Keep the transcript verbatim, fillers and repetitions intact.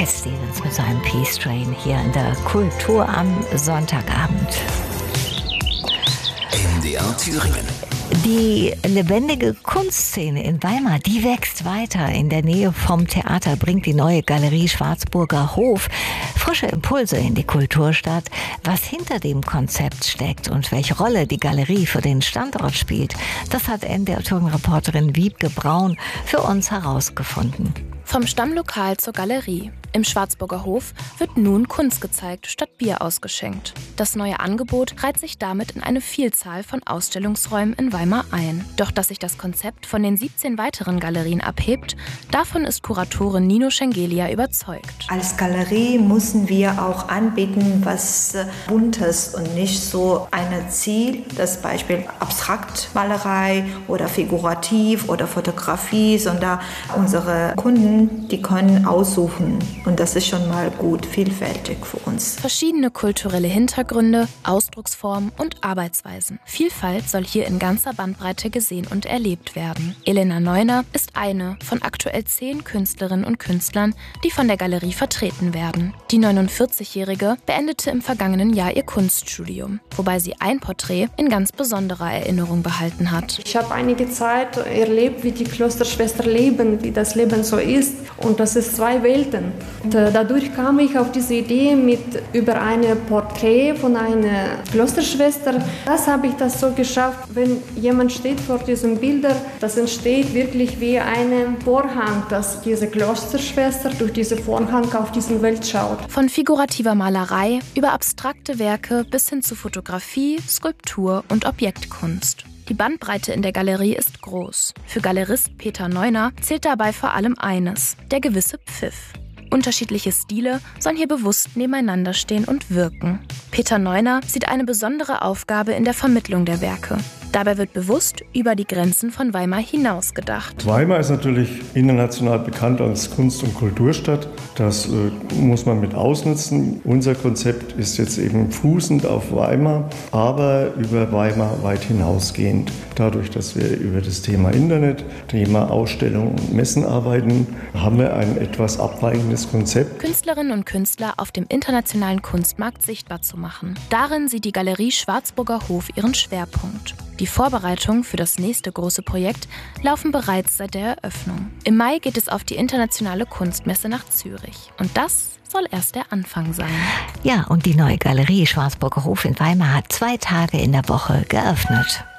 Cat Stevens mit seinem Peace Train hier in der Kultur am Sonntagabend. M D R Thüringen. Die lebendige Kunstszene in Weimar, die wächst weiter. In der Nähe vom Theater bringt die neue Galerie Schwarzburger Hof frische Impulse in die Kulturstadt. Was hinter dem Konzept steckt und welche Rolle die Galerie für den Standort spielt, das hat M D R Thüringen-Reporterin Wiebke Braun für uns herausgefunden. Vom Stammlokal zur Galerie. Im Schwarzburger Hof wird nun Kunst gezeigt, statt Bier ausgeschenkt. Das neue Angebot reiht sich damit in eine Vielzahl von Ausstellungsräumen in Weimar ein. Doch dass sich das Konzept von den siebzehn weiteren Galerien abhebt, davon ist Kuratorin Nino Schengelia überzeugt. Als Galerie müssen wir auch anbieten, was Buntes und nicht so ein Ziel, das Beispiel Abstraktmalerei oder Figurativ oder Fotografie, sondern unsere Kunden, die können aussuchen. Und das ist schon mal gut, vielfältig für uns. Verschiedene kulturelle Hintergründe, Ausdrucksformen und Arbeitsweisen. Vielfalt soll hier in ganzer Bandbreite gesehen und erlebt werden. Elena Neuner ist eine von aktuell zehn Künstlerinnen und Künstlern, die von der Galerie vertreten werden. Die neunundvierzigjährige beendete im vergangenen Jahr ihr Kunststudium, wobei sie ein Porträt in ganz besonderer Erinnerung behalten hat. Ich habe einige Zeit erlebt, wie die Klosterschwestern leben, wie das Leben so ist. Und das ist zwei Welten. Und dadurch kam ich auf diese Idee mit über ein Porträt von einer Klosterschwester. Das habe ich das so geschafft, wenn jemand steht vor diesen Bildern, das entsteht wirklich wie ein Vorhang, dass diese Klosterschwester durch diesen Vorhang auf diese Welt schaut. Von figurativer Malerei über abstrakte Werke bis hin zu Fotografie, Skulptur und Objektkunst. Die Bandbreite in der Galerie ist groß. Für Galerist Peter Neuner zählt dabei vor allem eines, der gewisse Pfiff. Unterschiedliche Stile sollen hier bewusst nebeneinander stehen und wirken. Peter Neuner sieht eine besondere Aufgabe in der Vermittlung der Werke. Dabei wird bewusst über die Grenzen von Weimar hinaus gedacht. Weimar ist natürlich international bekannt als Kunst- und Kulturstadt. Das äh, muss man mit ausnutzen. Unser Konzept ist jetzt eben fußend auf Weimar, aber über Weimar weit hinausgehend. Dadurch, dass wir über das Thema Internet, Thema Ausstellungen und Messen arbeiten, haben wir ein etwas abweichendes Konzept. Künstlerinnen und Künstler auf dem internationalen Kunstmarkt sichtbar zu machen. Darin sieht die Galerie Schwarzburger Hof ihren Schwerpunkt. Die Vorbereitungen für das nächste große Projekt laufen bereits seit der Eröffnung. Im Mai geht es auf die internationale Kunstmesse nach Zürich. Und das soll erst der Anfang sein. Ja, und die neue Galerie Schwarzburger Hof in Weimar hat zwei Tage in der Woche geöffnet.